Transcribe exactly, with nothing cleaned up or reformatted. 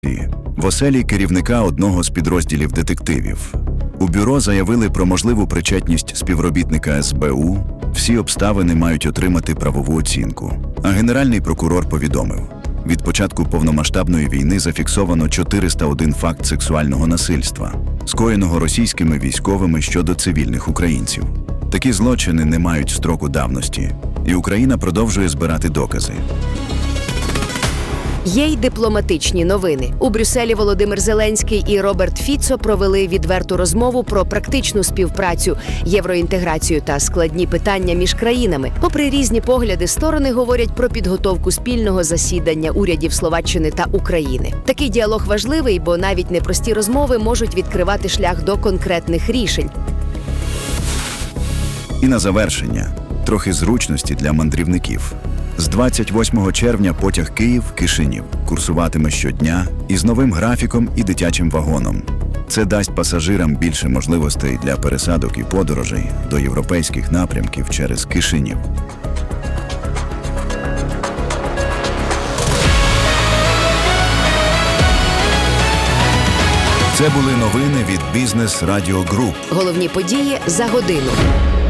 В оселі керівника одного з підрозділів детективів. У бюро заявили про можливу причетність співробітника ес бе у. Всі обставини мають отримати правову оцінку. А генеральний прокурор повідомив, від початку повномасштабної війни зафіксовано чотириста один факт сексуального насильства, скоєного російськими військовими щодо цивільних українців. Такі злочини не мають строку давності, і Україна продовжує збирати докази. Є й дипломатичні новини. У Брюсселі Володимир Зеленський і Роберт Фіцо провели відверту розмову про практичну співпрацю, євроінтеграцію та складні питання між країнами. Попри різні погляди, сторони говорять про підготовку спільного засідання урядів Словаччини та України. Такий діалог важливий, бо навіть непрості розмови можуть відкривати шлях до конкретних рішень. І на завершення – трохи зручності для мандрівників. З двадцять восьмого червня потяг Київ-Кишинів курсуватиме щодня із новим графіком і дитячим вагоном. Це дасть пасажирам більше можливостей для пересадок і подорожей до європейських напрямків через Кишинів. Це були новини від Бізнес Радіо Груп. Головні події за годину.